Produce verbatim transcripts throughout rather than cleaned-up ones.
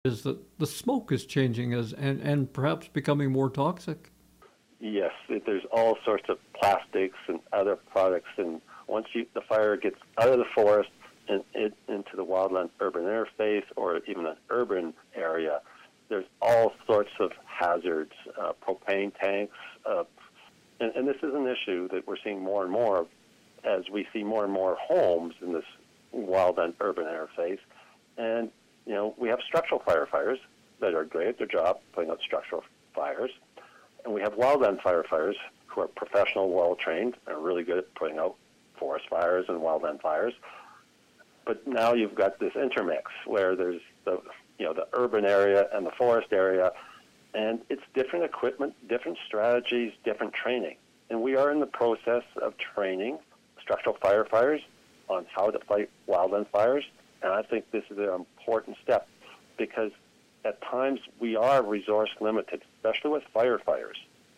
is that the smoke is changing as and, and perhaps becoming more toxic. Yes, it, there's all sorts of plastics and other products, and once you, the fire gets out of the forest and it, into the wildland urban interface or even an urban area, there's all sorts of hazards, uh, propane tanks, uh, and, and this is an issue that we're seeing more and more as we see more and more homes in this wildland urban interface. And, you know, we have structural firefighters that are great at their job, putting out structural fires. And we have wildland firefighters who are professional, well-trained, and are really good at putting out forest fires and wildland fires. But now you've got this intermix where there's the, you know, the urban area and the forest area, and it's different equipment, different strategies, different training. And we are in the process of training structural firefighters on how to fight wildland fires, and I think this is an important step because at times we are resource limited, especially with firefighters.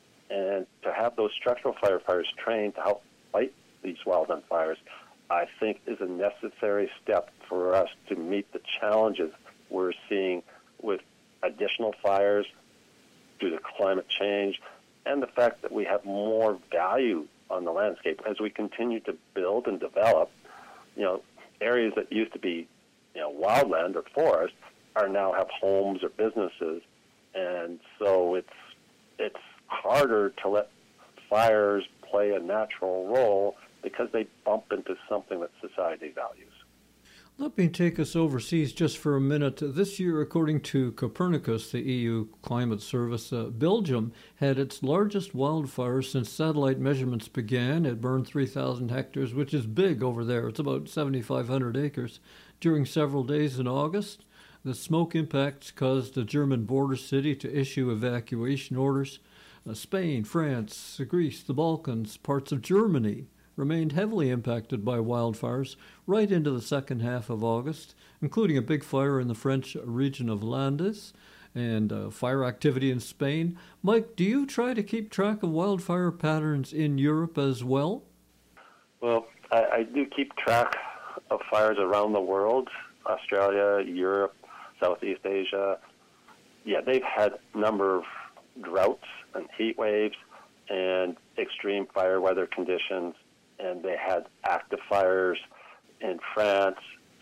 And to have those structural firefighters trained to help fight these wildland fires, I think is a necessary step for us to meet the challenges we're seeing with additional fires due to climate change and the fact that we have more value on the landscape as we continue to build and develop. You know, areas that used to be, you know, wildland or forest are now have homes or businesses, and so it's it's harder to let fires play a natural role because they bump into something that society values. Let me take us overseas just for a minute. This year, according to Copernicus, the E U Climate Service, uh, Belgium had its largest wildfire since satellite measurements began. It burned three thousand hectares, which is big over there. It's about seven thousand five hundred acres. During several days in August, the smoke impacts caused a German border city to issue evacuation orders. Uh, Spain, France, Greece, the Balkans, parts of Germany remained heavily impacted by wildfires right into the second half of August, including a big fire in the French region of Landes and uh, fire activity in Spain. Mike, do you try to keep track of wildfire patterns in Europe as well? Well, I, I do keep track of fires around the world, Australia, Europe, Southeast Asia. Yeah, they've had a number of droughts and heat waves and extreme fire weather conditions, and they had active fires in France,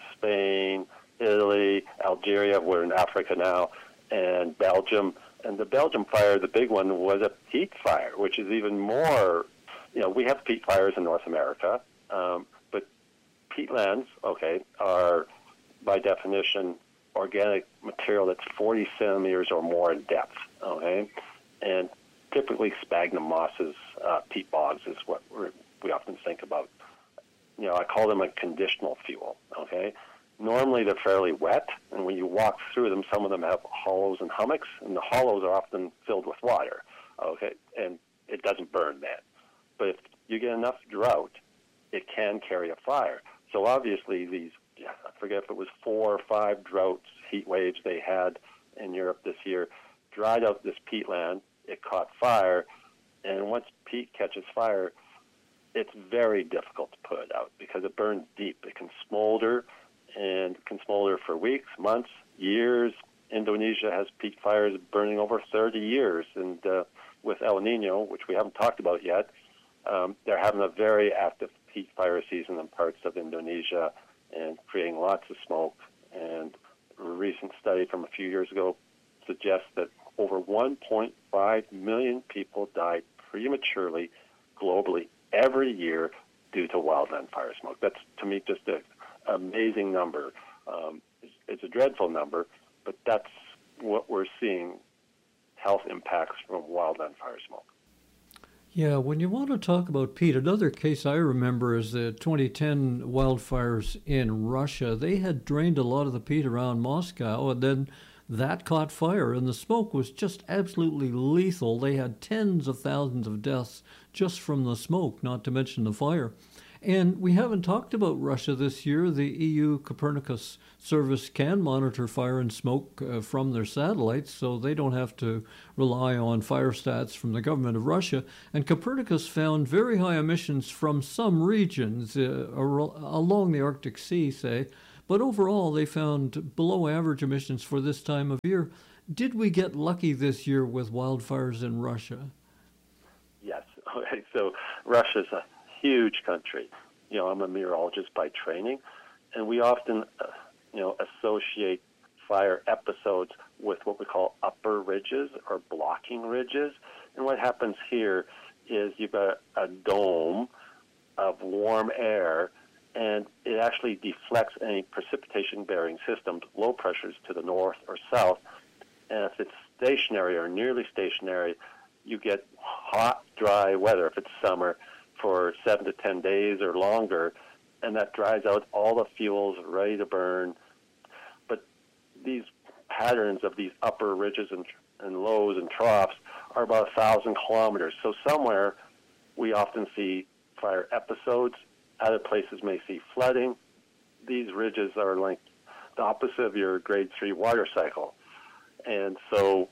Spain, Italy, Algeria, we're in Africa now, and Belgium. And the Belgium fire, the big one, was a peat fire, which is even more, you know, we have peat fires in North America, um, but peatlands, okay, are by definition organic material that's forty centimeters or more in depth, okay? And typically sphagnum mosses, uh, peat bogs is what we're, we often think about. You know, I call them a conditional fuel, okay? Normally they're fairly wet, and when you walk through them, some of them have hollows and hummocks, and the hollows are often filled with water, okay? And it doesn't burn then. But if you get enough drought, it can carry a fire. So obviously these, I forget if it was four or five droughts, heat waves they had in Europe this year, dried out this peatland, it caught fire, and once peat catches fire, it's very difficult to put it out because it burns deep. It can smolder, and it can smolder for weeks, months, years. Indonesia has peat fires burning over thirty years, and uh, with El Nino, which we haven't talked about yet, um, they're having a very active peat fire season in parts of Indonesia and creating lots of smoke. And a recent study from a few years ago suggests that over one point five million people died prematurely globally every year due to wildland fire smoke. That's, to me, just an amazing number. Um, it's, it's a dreadful number, but that's what we're seeing, health impacts from wildland fire smoke. Yeah, when you want to talk about peat, another case I remember is the twenty ten wildfires in Russia. They had drained a lot of the peat around Moscow, and then that caught fire, and the smoke was just absolutely lethal. They had tens of thousands of deaths just from the smoke, not to mention the fire. And we haven't talked about Russia this year. The E U Copernicus service can monitor fire and smoke uh, from their satellites, so they don't have to rely on fire stats from the government of Russia. And Copernicus found very high emissions from some regions uh, ar- along the Arctic Sea, say, but overall they found below average emissions for this time of year. Did we get lucky this year with wildfires in Russia? Yes. Okay. So Russia's a huge country. You know, I'm a meteorologist by training, and we often, uh, you know, associate fire episodes with what we call upper ridges or blocking ridges. And what happens here is you've got a dome of warm air, and it actually deflects any precipitation-bearing systems, low pressures to the north or south. And if it's stationary or nearly stationary, you get hot, dry weather if it's summer for seven to ten days or longer, and that dries out all the fuels ready to burn. But these patterns of these upper ridges and, and lows and troughs are about a thousand kilometers. So somewhere we often see fire episodes. Other places may see flooding. These ridges are like the opposite of your grade three water cycle. And so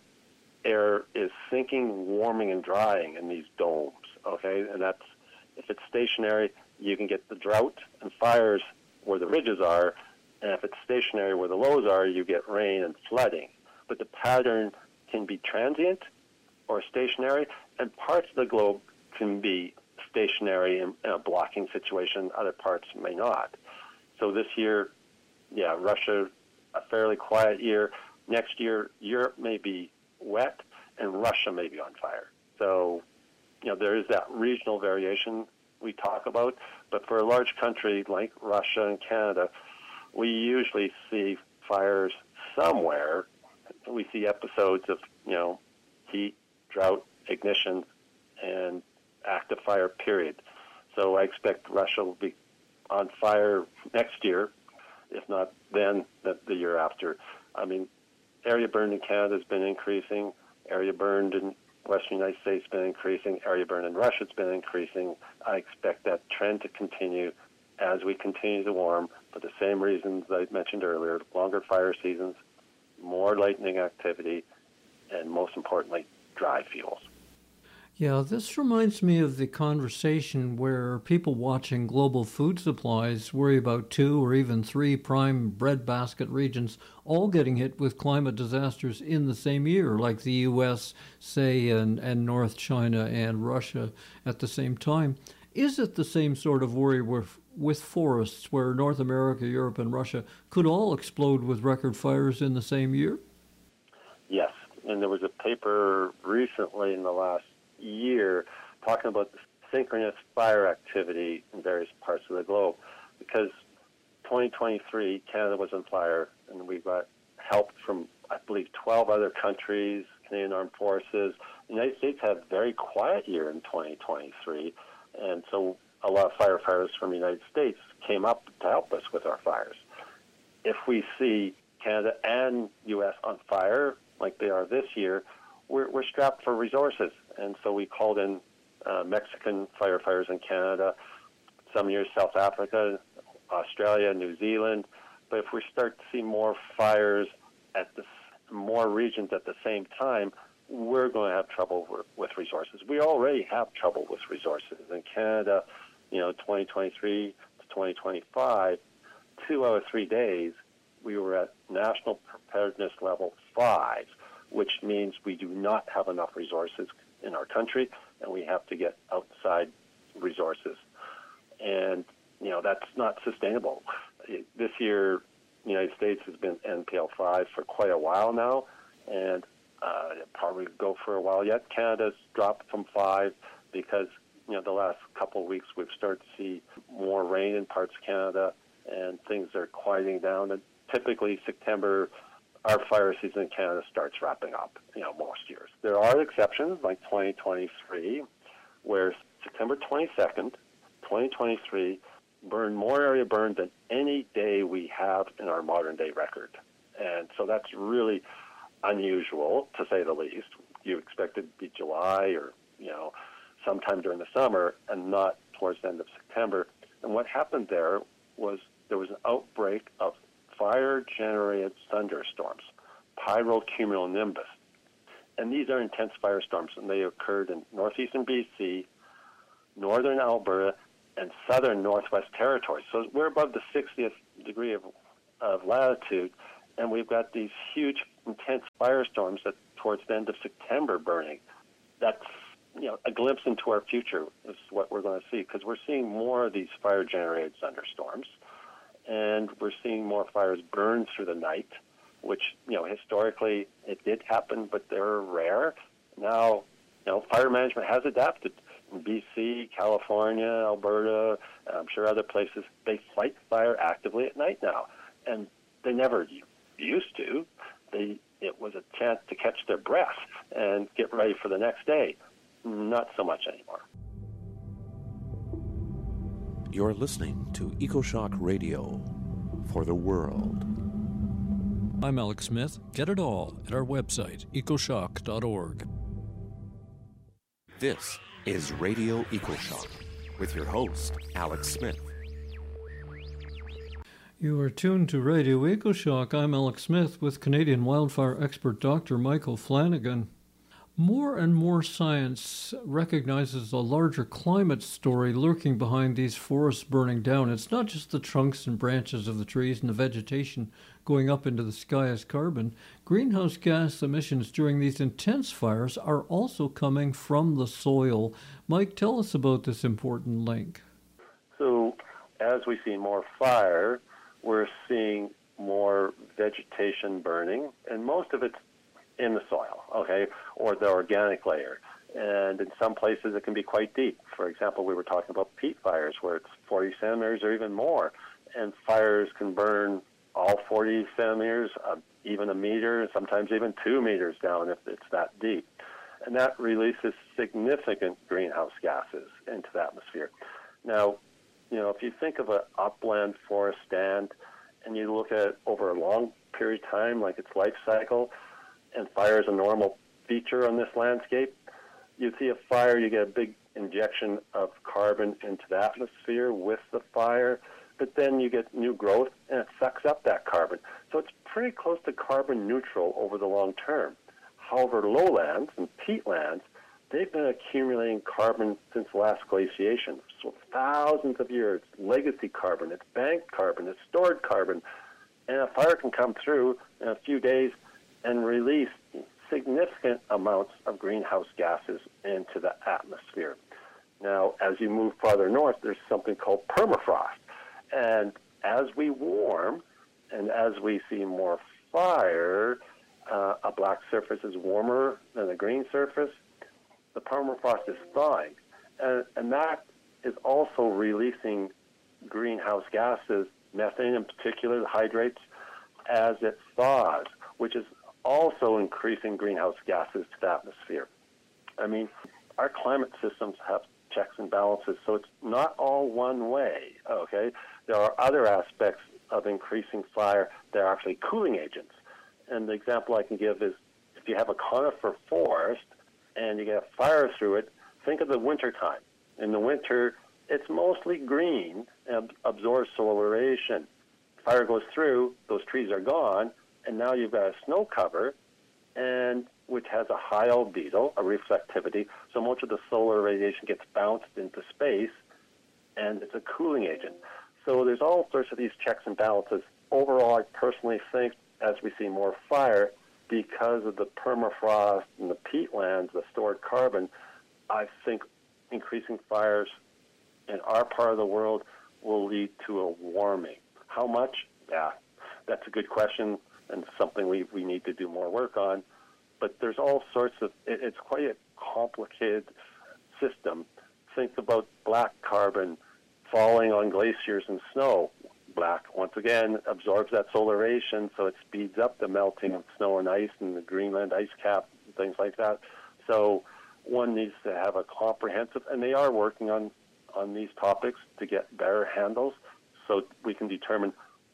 air is sinking, warming, and drying in these domes, okay? And that's, if it's stationary, you can get the drought and fires where the ridges are, and if it's stationary where the lows are, you get rain and flooding. But the pattern can be transient or stationary, and parts of the globe can be stationary in, in a blocking situation, other parts may not. So this year, yeah, Russia, a fairly quiet year. Next year, Europe may be wet, and Russia may be on fire. So, you know, there is that regional variation we talk about, but for a large country like Russia and Canada, we usually see fires somewhere. We see episodes of, you know, heat, drought, ignition, and active fire, period. So I expect Russia will be on fire next year, if not then, the, the year after. I mean, area burned in Canada has been increasing. Area burned in Western United States has been increasing. Area burned in Russia has been increasing. I expect that trend to continue as we continue to warm for the same reasons I mentioned earlier: longer fire seasons, more lightning activity, and most importantly, dry fuels. Yeah, this reminds me of the conversation where people watching global food supplies worry about two or even three prime breadbasket regions all getting hit with climate disasters in the same year, like the U S, say, and, and North China and Russia at the same time. Is it the same sort of worry with, with forests where North America, Europe, and Russia could all explode with record fires in the same year? Yes, and there was a paper recently in the last year talking about the synchronous fire activity in various parts of the globe, because twenty twenty-three Canada was on fire, and we got help from, I believe, twelve other countries, Canadian Armed Forces. The United States had a very quiet year in twenty twenty-three, and so a lot of firefighters from the United States came up to help us with our fires. If we see Canada and U S on fire like they are this year, we're, we're strapped for resources. And so we called in uh, Mexican firefighters in Canada, some years South Africa, Australia, New Zealand. But if we start to see more fires at the, more regions at the same time, we're going to have trouble with, with resources. We already have trouble with resources. In Canada, you know, twenty twenty-three to twenty twenty-five, two out of three days, we were at national preparedness level five, which means we do not have enough resources in our country, and we have to get outside resources. And, you know, that's not sustainable. This year, the United States has been N P L five for quite a while now, and uh, it'll probably go for a while yet. Canada's dropped from five because, you know, the last couple of weeks we've started to see more rain in parts of Canada, and things are quieting down. And typically September, our fire season in Canada starts wrapping up, you know, most years. There are exceptions, like twenty twenty-three, where September twenty-second, twenty twenty-three, burned more area burned than any day we have in our modern-day record. And so that's really unusual, to say the least. You expect it to be July or, you know, sometime during the summer and not towards the end of September. And what happened there was there was an outbreak of fire-generated thunderstorms, pyrocumulonimbus. And these are intense firestorms, and they occurred in northeastern B C, northern Alberta, and southern Northwest Territories. So we're above the sixtieth degree of of latitude, and we've got these huge, intense firestorms that towards the end of September burning. That's, you know, a glimpse into our future is what we're going to see, because we're seeing more of these fire-generated thunderstorms, and we're seeing more fires burn through the night, which, you know, historically it did happen, but they're rare. Now, you know, fire management has adapted. In B C, California, Alberta, I'm sure other places, they fight fire actively at night now, and they never used to. They, it was a chance to catch their breath and get ready for the next day. Not so much anymore. You're listening to EcoShock Radio for the world. I'm Alex Smith. Get it all at our website, ecoshock dot org. This is Radio EcoShock with your host, Alex Smith. You are tuned to Radio EcoShock. I'm Alex Smith with Canadian wildfire expert Doctor Michael Flanagan. More and more science recognizes a larger climate story lurking behind these forests burning down. It's not just the trunks and branches of the trees and the vegetation going up into the sky as carbon. Greenhouse gas emissions during these intense fires are also coming from the soil. Mike, tell us about this important link. So as we see more fire, we're seeing more vegetation burning, and most of it's in the soil, okay, or the organic layer. And in some places it can be quite deep. For example, we were talking about peat fires where it's forty centimeters or even more, and fires can burn all forty centimeters, uh, even a meter, sometimes even two meters down if it's that deep. And that releases significant greenhouse gases into the atmosphere. Now, you know, if you think of an upland forest stand and you look at it over a long period of time, like its life cycle, and fire is a normal feature on this landscape, you see a fire, you get a big injection of carbon into the atmosphere with the fire, but then you get new growth and it sucks up that carbon. So it's pretty close to carbon neutral over the long term. However, lowlands and peatlands, they've been accumulating carbon since the last glaciation. So thousands of years, legacy carbon, it's banked carbon, it's stored carbon, and a fire can come through in a few days and release significant amounts of greenhouse gases into the atmosphere. Now, as you move farther north, there's something called permafrost. And as we warm and as we see more fire, uh, a black surface is warmer than a green surface. The permafrost is thawing. And, and that is also releasing greenhouse gases, methane in particular, the hydrates, as it thaws, which is also increasing greenhouse gases to the atmosphere. I mean, our climate systems have checks and balances, so it's not all one way, okay? There are other aspects of increasing fire that are actually cooling agents. And the example I can give is if you have a conifer forest and you get a fire through it, think of the winter time. In the winter, it's mostly green and absorbs solar radiation. Fire goes through, those trees are gone, and now you've got a snow cover, and which has a high albedo, a reflectivity, so much of the solar radiation gets bounced into space, and it's a cooling agent. So there's all sorts of these checks and balances. Overall, I personally think as we see more fire, because of the permafrost and the peatlands, the stored carbon, I think increasing fires in our part of the world will lead to a warming. How much? Yeah, that's a good question and something we, we need to do more work on. But there's all sorts of, it, it's quite a complicated system. Think about black carbon falling on glaciers and snow. Black, once again, absorbs that solar radiation, so it speeds up the melting of snow and ice and the Greenland ice cap and things like that. So one needs to have a comprehensive, and they are working on, on these topics to get better handles so we can determine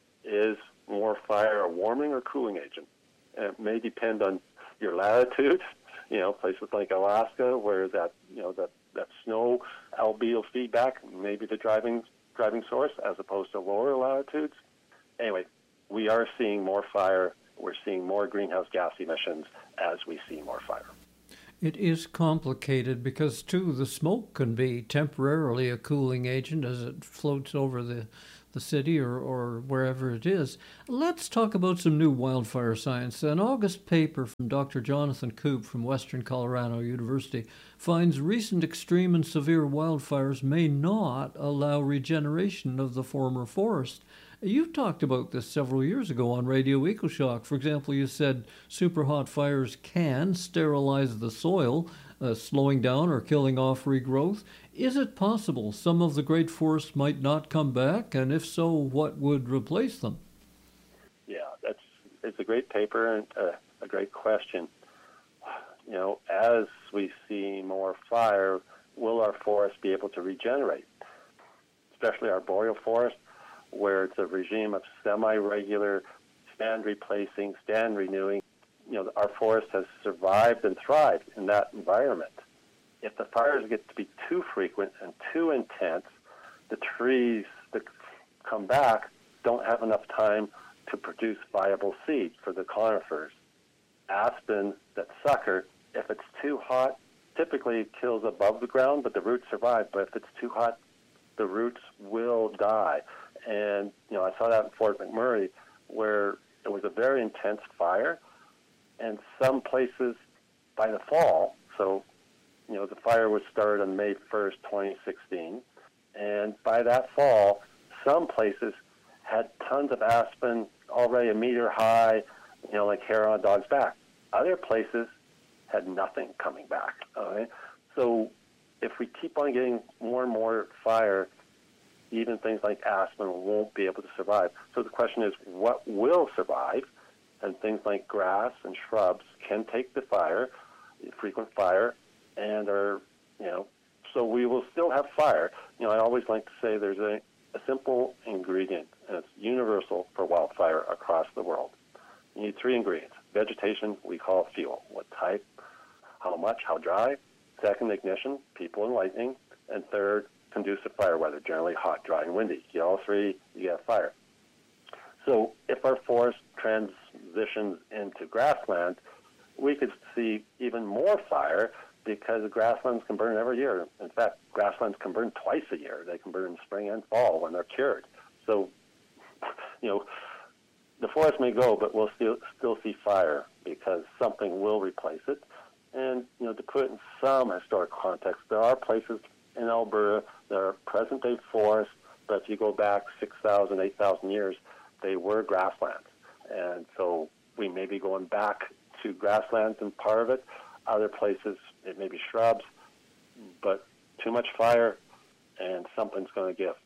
is more fire a warming or cooling agent. And it may depend on your latitude, you know, places like Alaska where that, you know, that, that snow albedo feedback may be the driving driving source as opposed to lower latitudes. Anyway, we are seeing more fire. We're seeing more greenhouse gas emissions as we see more fire. It is complicated because, too, the smoke can be temporarily a cooling agent as it floats over the, the city or, or wherever it is. Let's talk about some new wildfire science. An August paper from Doctor Jonathan Koop from Western Colorado University finds recent extreme and severe wildfires may not allow regeneration of the former forest. You talked about this several years ago on Radio EcoShock. For example, you said super hot fires can sterilize the soil, uh, slowing down or killing off regrowth. Is it possible some of the great forests might not come back? And if so, what would replace them? Yeah, that's it's a great paper and uh, a great question. You know, as we see more fire, will our forests be able to regenerate? Especially our boreal forest, where it's a regime of semi-regular stand replacing, stand renewing. You know, our forest has survived and thrived in that environment. If the fires get to be too frequent and too intense, the trees that come back don't have enough time to produce viable seed for the conifers. Aspen that sucker, if it's too hot, typically it kills above the ground, but the roots survive. But if it's too hot, the roots will die. And, you know, I saw that in Fort McMurray, where it was a very intense fire, and some places by the fall, so, you know, the fire was started on May first, twenty sixteen, and by that fall, some places had tons of aspen already a meter high, you know, like hair on a dog's back. Other places had nothing coming back, okay? So if we keep on getting more and more fire, even things like aspen won't be able to survive. So the question is, what will survive? And things like grass and shrubs can take the fire, frequent fire, and are, you know, so we will still have fire. You know, I always like to say there's a, a simple ingredient, and it's universal for wildfire across the world. You need three ingredients. Vegetation, we call fuel. What type, how much, how dry. Second, ignition, people and lightning. And third, conducive fire weather, generally hot, dry, and windy. You get all three, you get fire. So if our forest transitions into grassland, we could see even more fire because grasslands can burn every year. In fact, grasslands can burn twice a year. They can burn in spring and fall when they're cured. So, you know, the forest may go, but we'll still still see fire because something will replace it. And, you know, to put it in some historic context, there are places in Alberta that are present-day forests, but if you go back six thousand, eight thousand years, they were grasslands. And so we may be going back to grasslands in part of it. Other places, it may be shrubs, but too much fire and something's going to give.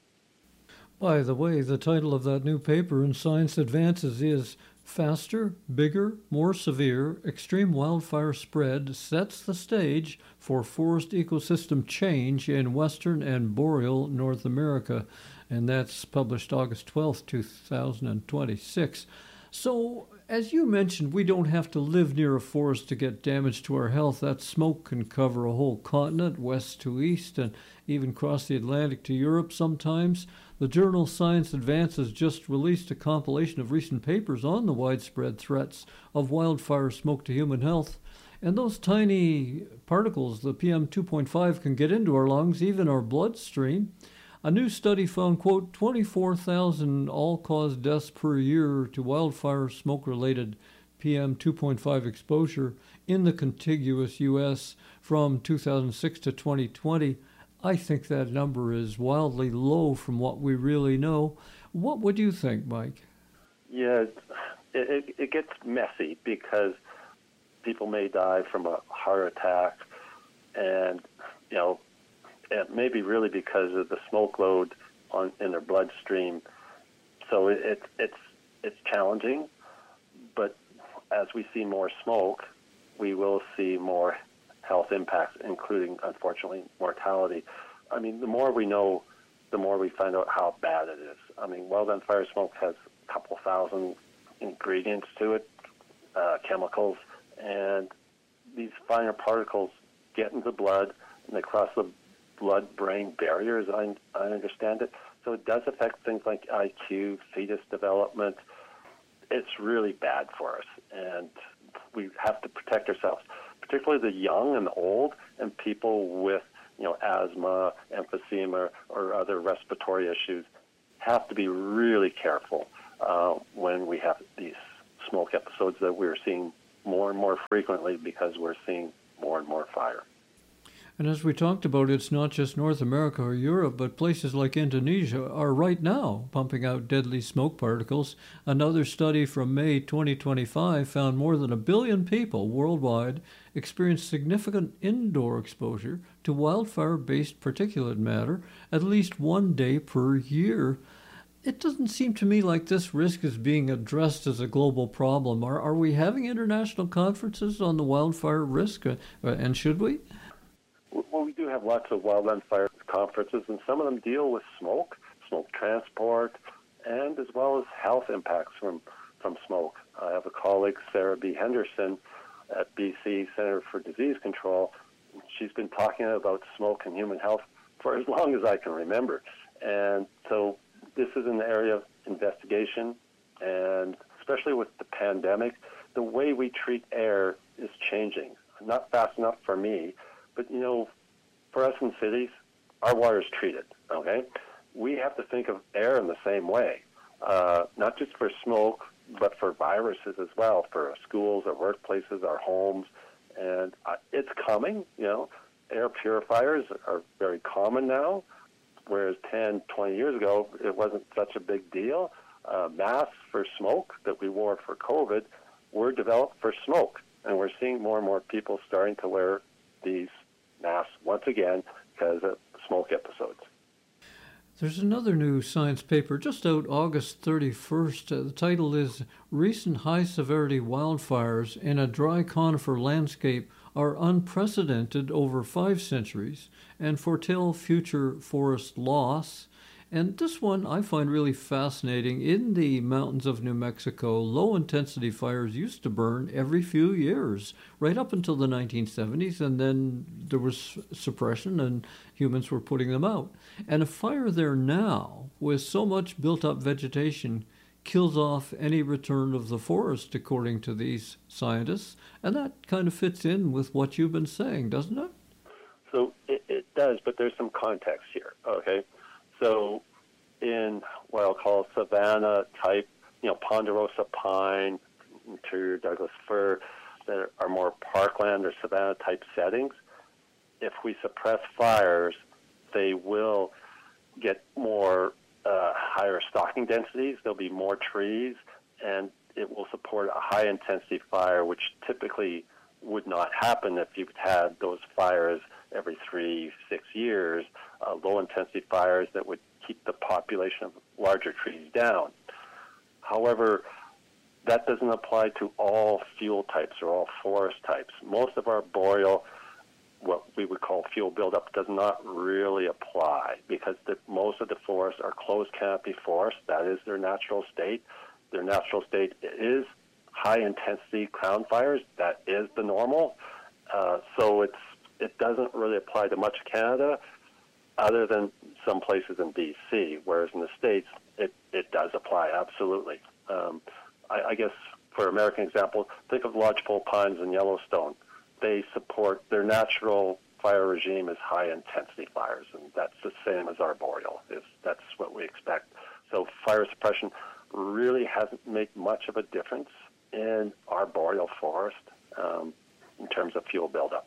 By the way, the title of that new paper in Science Advances is Faster, Bigger, More Severe, Extreme Wildfire Spread Sets the Stage for Forest Ecosystem Change in Western and Boreal North America. And that's published August twelfth, two thousand twenty-six. So, as you mentioned, we don't have to live near a forest to get damage to our health. That smoke can cover a whole continent, west to east, and even cross the Atlantic to Europe sometimes. The journal Science Advances just released a compilation of recent papers on the widespread threats of wildfire smoke to human health. And those tiny particles, the P M two point five, can get into our lungs, even our bloodstream. A new study found, quote, twenty-four thousand all-cause deaths per year to wildfire smoke-related P M two point five exposure in the contiguous U S from two thousand six to twenty twenty. I think that number is wildly low from what we really know. What would you think, Mike? Yeah, it, it, it gets messy because people may die from a heart attack, and, you know, it may be really because of the smoke load on in their bloodstream. So it, it, it's it's challenging, but as we see more smoke, we will see more health impacts, including, unfortunately, mortality. I mean, the more we know, the more we find out how bad it is. I mean, well-done fire smoke has a couple thousand ingredients to it, uh, chemicals, and these finer particles get into blood, and they cross the blood-brain barrier, as I, I understand it. So it does affect things like I Q, fetus development. It's really bad for us, and we have to protect ourselves, particularly the young and the old and people with, you know, asthma, emphysema, or other respiratory issues. have to be really careful uh, when we have these smoke episodes that we're seeing more and more frequently because we're seeing more and more fire. And as we talked about, it's not just North America or Europe, but places like Indonesia are right now pumping out deadly smoke particles. Another study from May twenty twenty-five found more than a billion people worldwide experienced significant indoor exposure to wildfire-based particulate matter at least one day per year. It doesn't seem to me like this risk is being addressed as a global problem. Are, are we having international conferences on the wildfire risk, uh, and should we? Well, we do have lots of wildland fire conferences, and some of them deal with smoke, smoke transport, and as well as health impacts from, from smoke. I have a colleague, Sarah B. Henderson, at B C Center for Disease Control. She's been talking about smoke and human health for as long as I can remember. And so this is an area of investigation, and especially with the pandemic, the way we treat air is changing. Not fast enough for me, but, you know, for us in cities, our water is treated, okay? We have to think of air in the same way, uh, not just for smoke, but for viruses as well, for schools, our workplaces, our homes. And uh, it's coming, you know. Air purifiers are very common now, whereas ten, twenty years ago, it wasn't such a big deal. Uh, masks for smoke that we wore for COVID were developed for smoke, and we're seeing more and more people starting to wear these masks once again because of smoke episodes. There's another new science paper just out August thirty-first. Uh, the title is Recent High-Severity Wildfires in a Dry Conifer Landscape Are Unprecedented Over Five Centuries and Foretell Future Forest Loss. And this one I find really fascinating. In the mountains of New Mexico, low-intensity fires used to burn every few years, right up until the nineteen seventies, and then there was suppression and humans were putting them out. And a fire there now, with so much built-up vegetation, kills off any return of the forest, according to these scientists. And that kind of fits in with what you've been saying, doesn't it? So it, it does, but there's some context here, okay? So in what I'll call savanna type, you know, ponderosa pine, interior Douglas fir, that are more parkland or savanna type settings, if we suppress fires, they will get more uh, higher stocking densities. There'll be more trees, and it will support a high intensity fire, which typically would not happen if you've had those fires every three, six years, uh, low-intensity fires that would keep the population of larger trees down. However, that doesn't apply to all fuel types or all forest types. Most of our boreal, what we would call fuel buildup, does not really apply because the, most of the forests are closed canopy forests. That is their natural state. Their natural state is high-intensity crown fires. That is the normal. Uh, so it's it doesn't really apply to much of Canada other than some places in B C, whereas in the States, it, it does apply, absolutely. Um, I, I guess for American example, think of lodgepole pines in Yellowstone. They support, their natural fire regime is high-intensity fires, and that's the same as our boreal. Is That's what we expect. So fire suppression really hasn't made much of a difference in our boreal forest um, in terms of fuel buildup.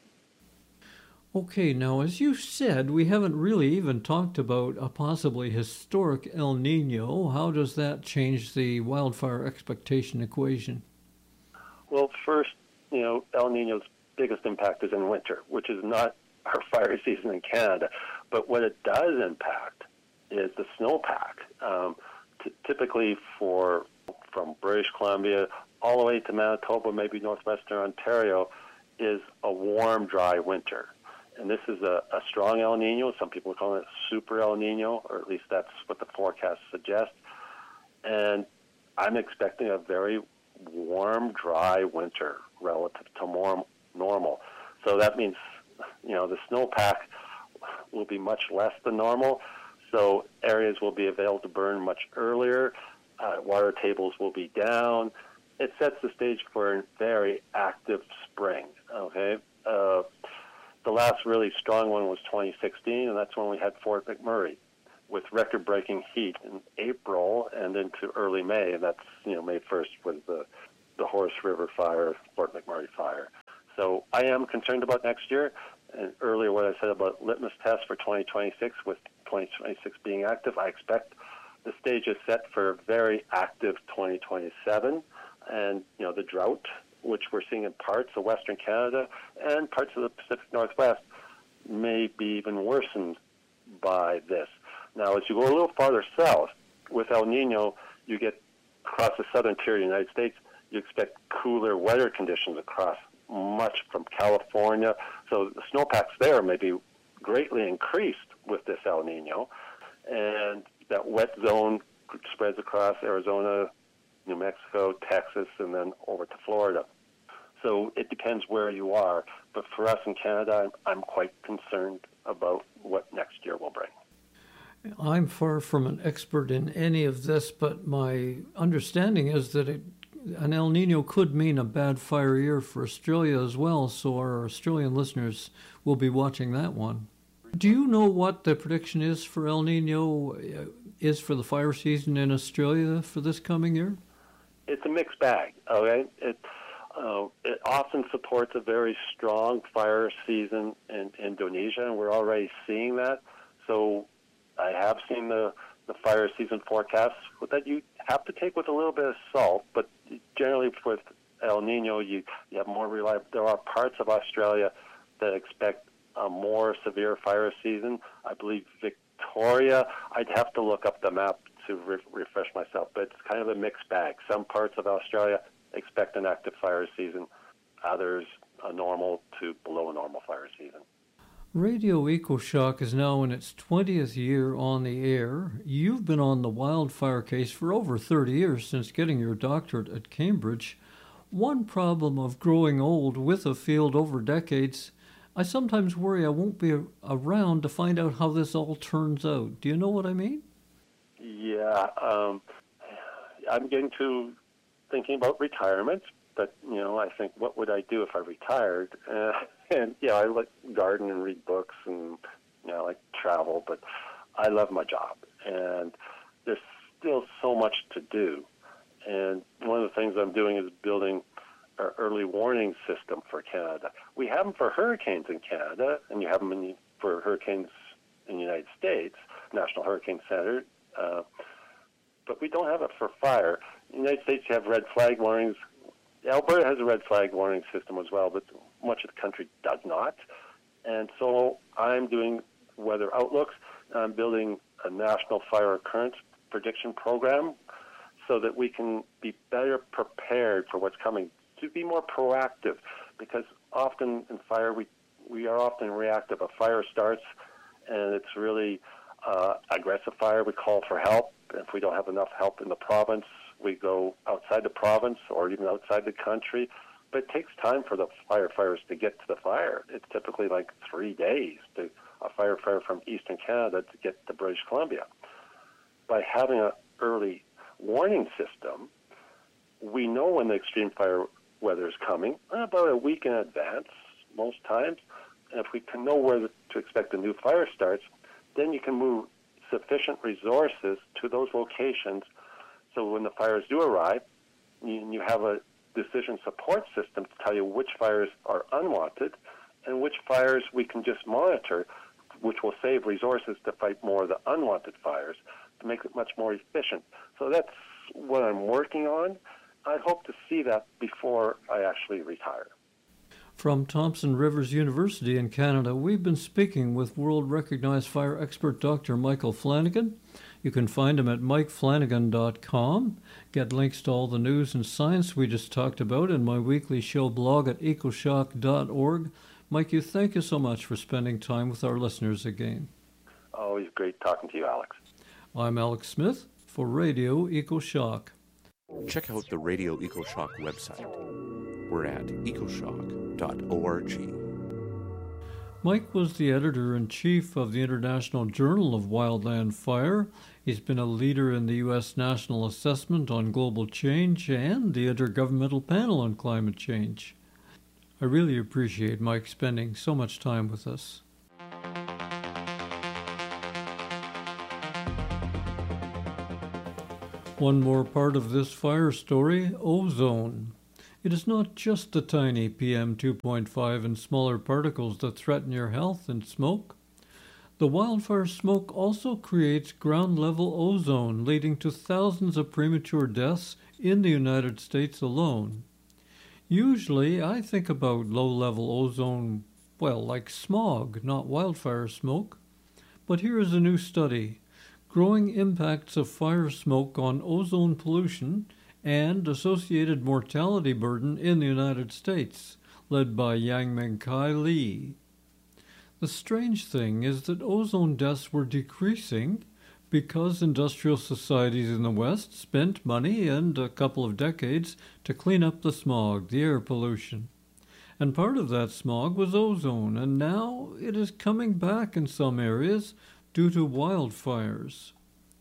Okay, now as you said, we haven't really even talked about a possibly historic El Nino. How does that change the wildfire expectation equation? Well, first, you know, El Nino's biggest impact is in winter, which is not our fire season in Canada. But what it does impact is the snowpack. Um, t- typically for from British Columbia all the way to Manitoba, maybe northwestern Ontario, is a warm, dry winter. And this is a, a strong El Nino. Some people call it super El Nino, or at least that's what the forecast suggests. And I'm expecting a very warm, dry winter relative to more normal. So that means, you know, the snowpack will be much less than normal. So areas will be available to burn much earlier. Uh, water tables will be down. It sets the stage for a very active spring, okay? Uh, The last really strong one was twenty sixteen, and that's when we had Fort McMurray with record-breaking heat in April and into early May, and that's, you know, May first was the, the Horse River fire, Fort McMurray fire. So I am concerned about next year. And earlier what I said about litmus tests for twenty twenty-six, with twenty twenty-six being active, I expect the stage is set for a very active twenty twenty-seven. And, you know, the drought, which we're seeing in parts of Western Canada and parts of the Pacific Northwest, may be even worsened by this. Now, as you go a little farther south, with El Nino, you get across the southern tier of the United States, you expect cooler weather conditions across much from California. So the snowpacks there may be greatly increased with this El Nino. And that wet zone spreads across Arizona, New Mexico, Texas, and then over to Florida. So it depends where you are. But for us in Canada, I'm, I'm quite concerned about what next year will bring. I'm far from an expert in any of this, but my understanding is that it, an El Nino could mean a bad fire year for Australia as well, so our Australian listeners will be watching that one. Do you know what the prediction is for El Nino, uh, is for the fire season in Australia for this coming year? It's a mixed bag, okay? It, uh, it often supports a very strong fire season in Indonesia, and we're already seeing that. So I have seen the, the fire season forecasts that you have to take with a little bit of salt, but generally with El Nino, you, you have more reliable. There are parts of Australia that expect a more severe fire season. I believe Victoria, I'd have to look up the map to re- refresh myself, but it's kind of a mixed bag. Some parts of Australia expect an active fire season, others a normal to below normal fire season. Radio EcoShock is now in its twentieth year on the air. You've been on the wildfire case for over thirty years since getting your doctorate at Cambridge. One problem of growing old with a field over decades, I sometimes worry I won't be around to find out how this all turns out. Do you know what I mean? Yeah, um, I'm getting to thinking about retirement, but, you know, I think, what would I do if I retired? Uh, and, yeah, I like garden and read books and, you know, I like travel, but I love my job. And there's still so much to do. And one of the things I'm doing is building our early warning system for Canada. We have them for hurricanes in Canada, and you have them in, for hurricanes in the United States, National Hurricane Center, uh, but we don't have it for fire. In the United States, you have red flag warnings. Alberta has a red flag warning system as well, but much of the country does not. And so I'm doing weather outlooks. I'm building a national fire occurrence prediction program so that we can be better prepared for what's coming, to be more proactive, because often in fire we we are often reactive. A fire starts and it's really uh, aggressive fire. We call for help. If we don't have enough help in the province, we go outside the province or even outside the country. But it takes time for the firefighters to get to the fire. It's typically like three days to a firefighter from Eastern Canada to get to British Columbia. By having an early warning system, we know when the extreme fire weather is coming, about a week in advance most times. And if we can know where to expect a new fire starts, then you can move sufficient resources to those locations so when the fires do arrive, you, you have a decision support system to tell you which fires are unwanted and which fires we can just monitor, which will save resources to fight more of the unwanted fires to make it much more efficient. So that's what I'm working on. I hope to see that before I actually retire. From Thompson Rivers University in Canada, we've been speaking with world-recognized fire expert Doctor Michael Flanagan. You can find him at mike flanagan dot com. Get links to all the news and science we just talked about in my weekly show blog at ecoshock dot org. Mike, you thank you so much for spending time with our listeners again. Always great talking to you, Alex. I'm Alex Smith for Radio EcoShock. Check out the Radio EcoShock website. We're at ecoshock dot org. Mike was the editor-in-chief of the International Journal of Wildland Fire. He's been a leader in the U S National Assessment on Global Change and the Intergovernmental Panel on Climate Change. I really appreciate Mike spending so much time with us. One more part of this fire story, ozone. It is not just the tiny P M two point five and smaller particles that threaten your health in smoke. The wildfire smoke also creates ground-level ozone, leading to thousands of premature deaths in the United States alone. Usually, I think about low-level ozone, well, like smog, not wildfire smoke. But here is a new study. Growing impacts of fire smoke on ozone pollution and associated mortality burden in the United States, led by Yangming Kai Lee. The strange thing is that ozone deaths were decreasing because industrial societies in the West spent money and a couple of decades to clean up the smog, the air pollution. And part of that smog was ozone, and now it is coming back in some areas due to wildfires.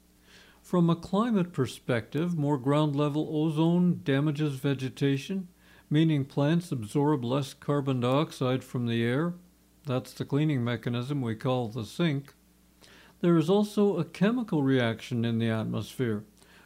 From a climate perspective, more ground-level ozone damages vegetation, meaning plants absorb less carbon dioxide from the air. That's the cleaning mechanism we call the sink. There is also a chemical reaction in the atmosphere.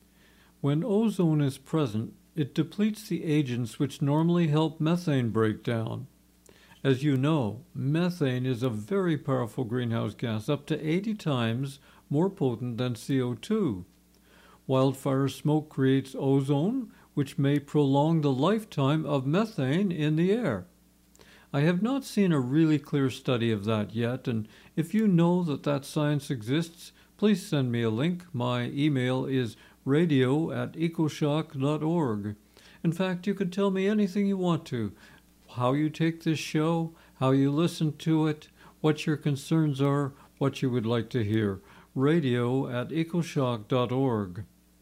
When ozone is present, it depletes the agents which normally help methane break down. As you know, methane is a very powerful greenhouse gas, up to eighty times more potent than C O two. Wildfire smoke creates ozone, which may prolong the lifetime of methane in the air. I have not seen a really clear study of that yet, and if you know that that science exists, please send me a link. My email is radio at ecoshock dot org. In fact, you could tell me anything you want to. How you take this show, how you listen to it, what your concerns are, what you would like to hear. Radio at ecoshock dot org.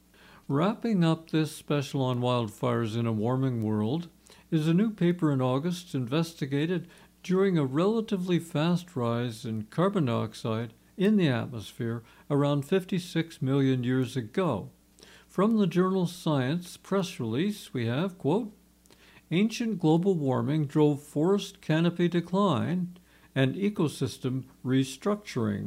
Wrapping up this special on wildfires in a warming world is a new paper in August investigated during a relatively fast rise in carbon dioxide in the atmosphere around fifty-six million years ago. From the journal Science press release, we have, quote, ancient global warming drove forest canopy decline and ecosystem restructuring.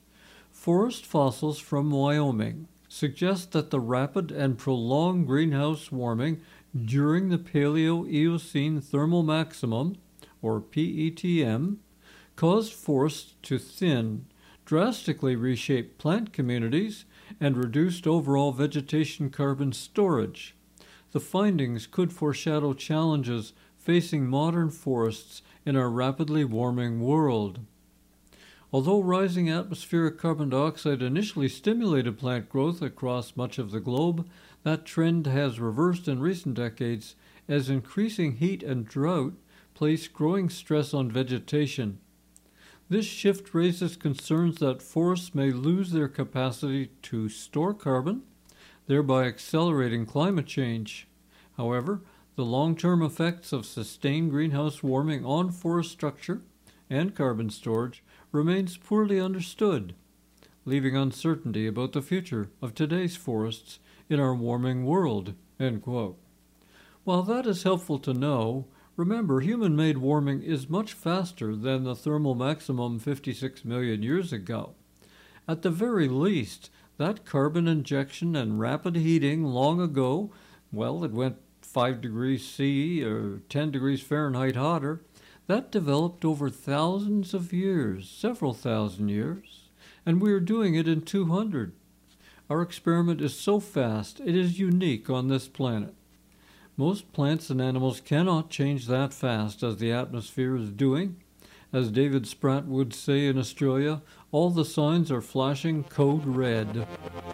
Forest fossils from Wyoming suggest that the rapid and prolonged greenhouse warming during the Paleo-Eocene thermal maximum, or P E T M, caused forests to thin, drastically reshaped plant communities, and reduced overall vegetation carbon storage. The findings could foreshadow challenges facing modern forests in our rapidly warming world. Although rising atmospheric carbon dioxide initially stimulated plant growth across much of the globe, that trend has reversed in recent decades as increasing heat and drought place growing stress on vegetation. This shift raises concerns that forests may lose their capacity to store carbon, thereby accelerating climate change. However, the long-term effects of sustained greenhouse warming on forest structure and carbon storage remains poorly understood, leaving uncertainty about the future of today's forests in our warming world, end quote. While that is helpful to know, remember human-made warming is much faster than the thermal maximum fifty-six million years ago. At the very least, that carbon injection and rapid heating long ago, well, it went five degrees C or ten degrees Fahrenheit hotter, that developed over thousands of years, several thousand years, and we are doing it in two hundred. Our experiment is so fast, it is unique on this planet. Most plants and animals cannot change that fast as the atmosphere is doing. As David Spratt would say in Australia, all the signs are flashing code red.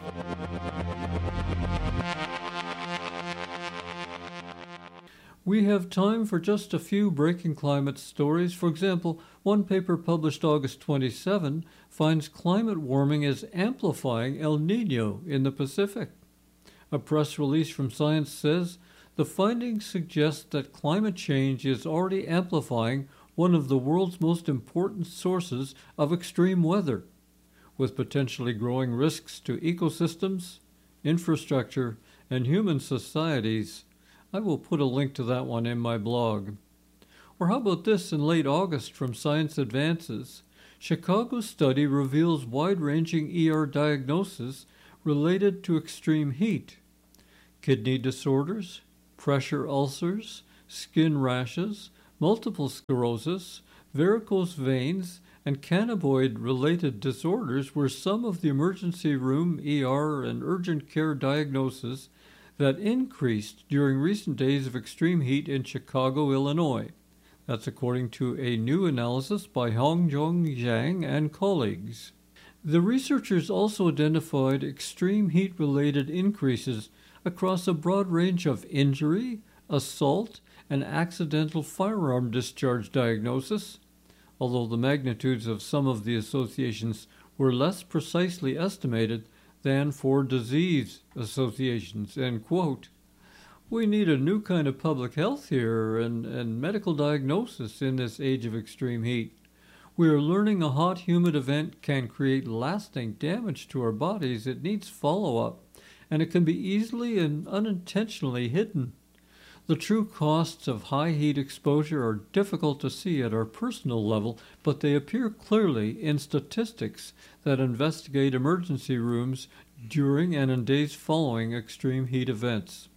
We have time for just a few breaking climate stories. For example, one paper published August twenty-seventh finds climate warming is amplifying El Niño in the Pacific. A press release from Science says the findings suggest that climate change is already amplifying one of the world's most important sources of extreme weather, with potentially growing risks to ecosystems, infrastructure, and human societies. I will put a link to that one in my blog. Or how about this in late August from Science Advances? Chicago study reveals wide-ranging E R diagnosis related to extreme heat. kidney disorders, pressure ulcers, skin rashes, multiple sclerosis, varicose veins, and cannabinoid-related disorders were some of the emergency room, E R, and urgent care diagnoses that increased during recent days of extreme heat in Chicago, Illinois. That's according to a new analysis by Hongjong Zhang and colleagues. The researchers also identified extreme heat-related increases across a broad range of injury, assault, and accidental firearm discharge diagnosis, although the magnitudes of some of the associations were less precisely estimated than for disease associations, end quote. We need a new kind of public health here and, and medical diagnosis in this age of extreme heat. We are learning a hot, humid event can create lasting damage to our bodies. It needs follow-up, and it can be easily and unintentionally hidden. The true costs of high heat exposure are difficult to see at our personal level, but they appear clearly in statistics that investigate emergency rooms during and in days following extreme heat events.